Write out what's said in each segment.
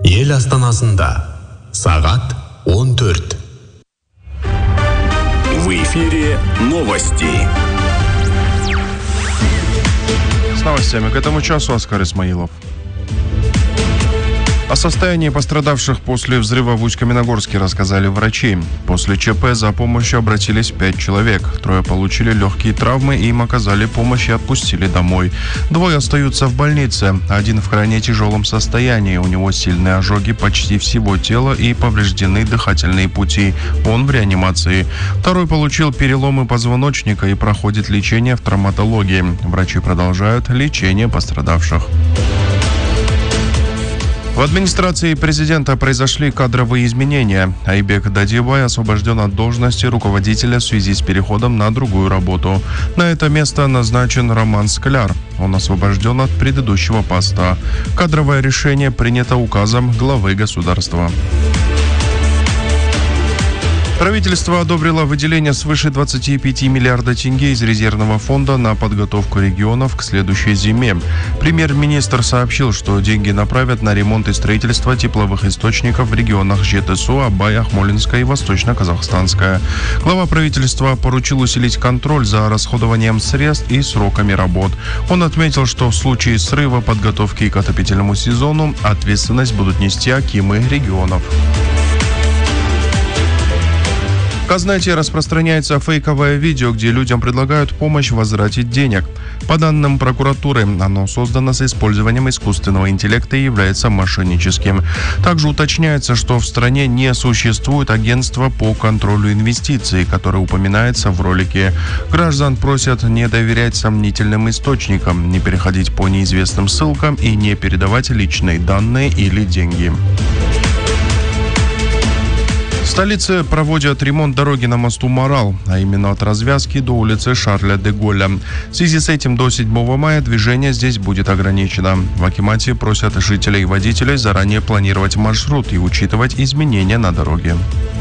Ел астанасында сағат 14. В эфире новости. С новостями к этому часу Оскар Исмаилов. О состоянии пострадавших после взрыва в Усть-Каменогорске рассказали врачи. После ЧП за помощью обратились 5 человек. 3 получили легкие травмы, и им оказали помощь и отпустили домой. 2 остаются в больнице. 1 в крайне тяжелом состоянии. У него сильные ожоги почти всего тела и повреждены дыхательные пути. Он в реанимации. 2 получил переломы позвоночника и проходит лечение в травматологии. Врачи продолжают лечение пострадавших. В администрации президента произошли кадровые изменения. Айбек Дадибай освобожден от должности руководителя в связи с переходом на другую работу. На это место назначен Роман Скляр. Он освобожден от предыдущего поста. Кадровое решение принято указом главы государства. Правительство одобрило выделение свыше 25 миллиардов тенге из резервного фонда на подготовку регионов к следующей зиме. Премьер-министр сообщил, что деньги направят на ремонт и строительство тепловых источников в регионах Жетысу, Абай, Ахмолинская и Восточно-Казахстанская. Глава правительства поручил усилить контроль за расходованием средств и сроками работ. Он отметил, что в случае срыва подготовки к отопительному сезону ответственность будут нести акимы регионов. В Казнете распространяется фейковое видео, где людям предлагают помощь в возврате денег. По данным прокуратуры, оно создано с использованием искусственного интеллекта и является мошенническим. Также уточняется, что в стране не существует агентства по контролю инвестиций, которое упоминается в ролике. Граждан просят не доверять сомнительным источникам, не переходить по неизвестным ссылкам и не передавать личные данные или деньги. В столице проводят ремонт дороги на мосту Марал, а именно от развязки до улицы Шарля де Голля. В связи с этим до 7 мая движение здесь будет ограничено. В акимате просят жителей и водителей заранее планировать маршрут и учитывать изменения на дороге.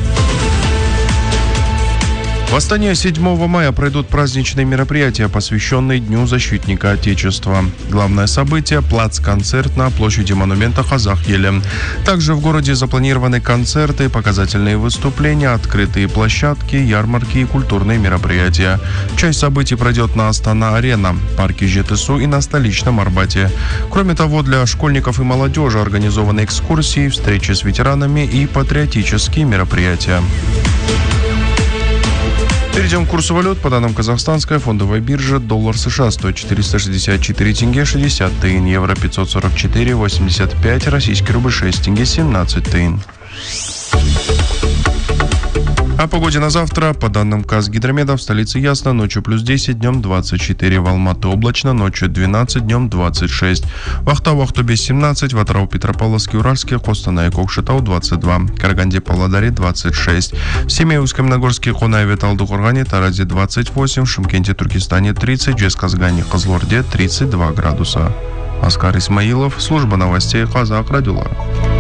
В Астане 7 мая пройдут праздничные мероприятия, посвященные Дню защитника Отечества. Главное событие – плац-концерт на площади монумента Казах-Еле. Также в городе запланированы концерты, показательные выступления, открытые площадки, ярмарки и культурные мероприятия. Часть событий пройдет на Астана-Арена, парке Жетысу и на столичном Арбате. Кроме того, для школьников и молодежи организованы экскурсии, встречи с ветеранами и патриотические мероприятия. Перейдем к курсу валют. По данным Казахстанской фондовой биржи, доллар США стоит 464 тенге 60 тыин, евро 544,85, российский рубль 6 тенге 17 тыин. О погоде на завтра. По данным Казгидромеда, в столице ясно, ночью плюс 10, днем 24. В Алматы облачно, ночью 12, днем 26. В Ахтау, Ахтубе 17, в Атырау, Петропавловске, Уральске, Костанае, Кокшетау 22. Караганде, Павлодаре 26. В Семее, Усть-Каменогорске, Хонаеве, Талдыкоргане, Таразе 28. В Шымкенте, Туркестане 30. Жезказгане, Кызылорде 32 градуса. Оскар Исмаилов, служба новостей Казах Радиолар.